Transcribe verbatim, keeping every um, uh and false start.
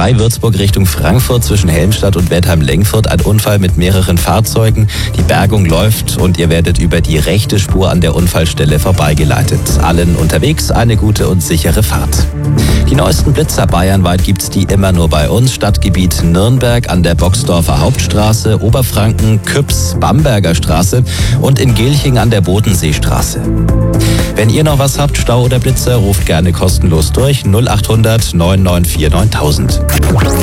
drei Würzburg Richtung Frankfurt zwischen Helmstadt und Wertheim-Lengfurt ein Unfall mit mehreren Fahrzeugen. Die Bergung läuft und ihr werdet über die rechte Spur an der Unfallstelle vorbeigeleitet. Allen unterwegs eine gute und sichere Fahrt. Die neuesten Blitzer bayernweit gibt's die immer nur bei uns. Stadtgebiet Nürnberg an der Boxdorfer Hauptstraße, Oberfranken, Küps, Bamberger Straße und in Gelching an der Bodenseestraße. Wenn ihr noch was habt, Stau oder Blitzer, ruft gerne kostenlos durch null acht hundert neun neun vier neuntausend.